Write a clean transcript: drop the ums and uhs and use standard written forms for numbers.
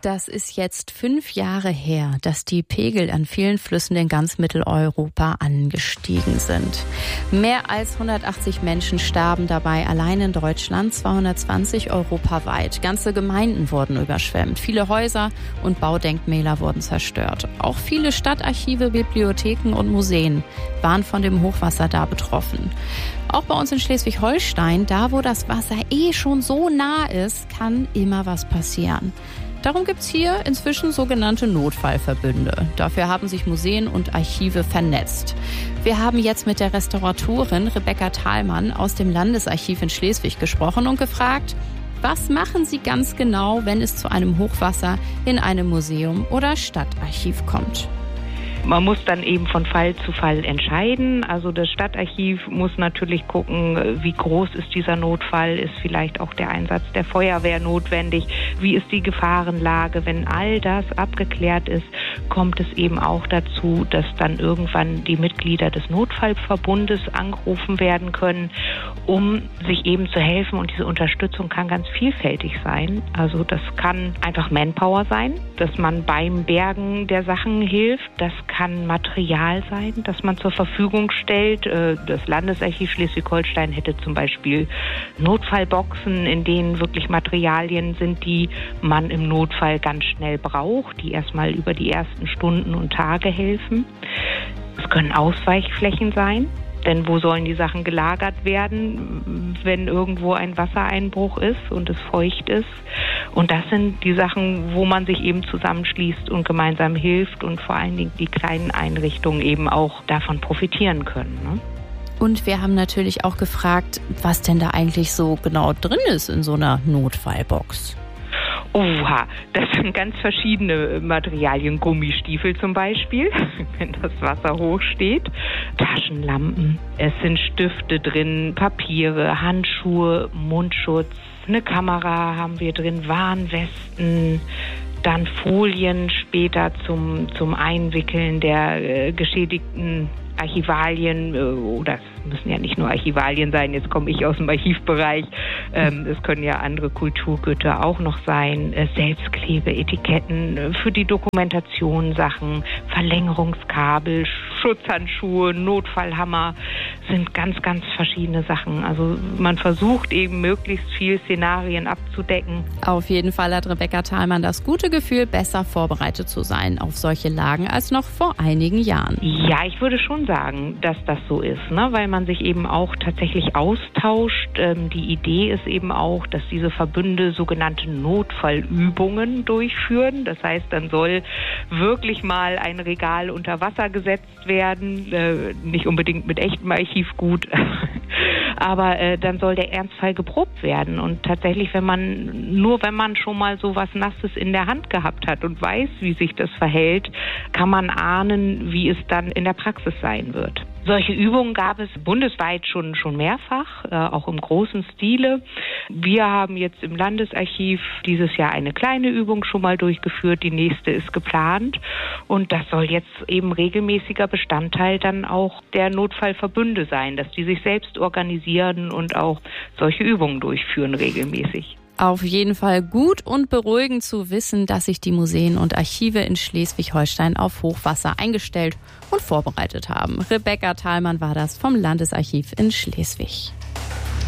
Das ist jetzt 5 Jahre her, dass die Pegel an vielen Flüssen in ganz Mitteleuropa angestiegen sind. Mehr als 180 Menschen starben dabei allein in Deutschland, 220 europaweit. Ganze Gemeinden wurden überschwemmt, viele Häuser und Baudenkmäler wurden zerstört. Auch viele Stadtarchive, Bibliotheken und Museen waren von dem Hochwasser da betroffen. Auch bei uns in Schleswig-Holstein, da wo das Wasser schon so nah ist, kann immer was passieren. Darum gibt's hier inzwischen sogenannte Notfallverbünde. Dafür haben sich Museen und Archive vernetzt. Wir haben jetzt mit der Restauratorin Rebecca Thalmann aus dem Landesarchiv in Schleswig gesprochen und gefragt, was machen Sie ganz genau, wenn es zu einem Hochwasser in einem Museum oder Stadtarchiv kommt? Man muss dann eben von Fall zu Fall entscheiden. Also das Stadtarchiv muss natürlich gucken, wie groß ist dieser Notfall, ist vielleicht auch der Einsatz der Feuerwehr notwendig, wie ist die Gefahrenlage. Wenn all das abgeklärt ist, kommt es eben auch dazu, dass dann irgendwann die Mitglieder des Notfallverbundes angerufen werden können, um sich eben zu helfen. Und diese Unterstützung kann ganz vielfältig sein. Also das kann einfach Manpower sein, dass man beim Bergen der Sachen hilft. Das kann Material sein, das man zur Verfügung stellt. Das Landesarchiv Schleswig-Holstein hätte zum Beispiel Notfallboxen, in denen wirklich Materialien sind, die man im Notfall ganz schnell braucht, die erstmal über die ersten Stunden und Tage helfen. Es können Ausweichflächen sein. Denn wo sollen die Sachen gelagert werden, wenn irgendwo ein Wassereinbruch ist und es feucht ist? Und das sind die Sachen, wo man sich eben zusammenschließt und gemeinsam hilft und vor allen Dingen die kleinen Einrichtungen eben auch davon profitieren können, ne? Und wir haben natürlich auch gefragt, was denn da eigentlich so genau drin ist in so einer Notfallbox. Oha, das sind ganz verschiedene Materialien. Gummistiefel zum Beispiel, wenn das Wasser hoch steht. Taschenlampen, es sind Stifte drin, Papiere, Handschuhe, Mundschutz. Eine Kamera haben wir drin, Warnwesten, dann Folien später zum Einwickeln der geschädigten Archivalien, oder es müssen ja nicht nur Archivalien sein, jetzt komme ich aus dem Archivbereich, es können ja andere Kulturgüter auch noch sein, Selbstklebeetiketten für die Dokumentation, Sachen, Verlängerungskabel, Schutzhandschuhe, Notfallhammer, sind ganz, ganz verschiedene Sachen. Also man versucht eben möglichst viel Szenarien abzudecken. Auf jeden Fall hat Rebecca Thalmann das gute Gefühl, besser vorbereitet zu sein auf solche Lagen als noch vor einigen Jahren. Ja, ich würde schon sagen, dass das so ist, ne? Weil man sich eben auch tatsächlich austauscht. Die Idee ist eben auch, dass diese Verbünde sogenannte Notfallübungen durchführen. Das heißt, dann soll wirklich mal ein Regal unter Wasser gesetzt werden, nicht unbedingt mit echtem Archivgut, aber dann soll der Ernstfall geprobt werden. Und tatsächlich, wenn man schon mal so was Nasses in der Hand gehabt hat und weiß, wie sich das verhält, kann man ahnen, wie es dann in der Praxis sein wird. Solche Übungen gab es bundesweit schon mehrfach, auch im großen Stile. Wir haben jetzt im Landesarchiv dieses Jahr eine kleine Übung schon mal durchgeführt, die nächste ist geplant und das soll jetzt eben regelmäßiger Bestandteil dann auch der Notfallverbünde sein, dass die sich selbst organisieren und auch solche Übungen durchführen regelmäßig. Auf jeden Fall gut und beruhigend zu wissen, dass sich die Museen und Archive in Schleswig-Holstein auf Hochwasser eingestellt und vorbereitet haben. Rebecca Thalmann war das vom Landesarchiv in Schleswig.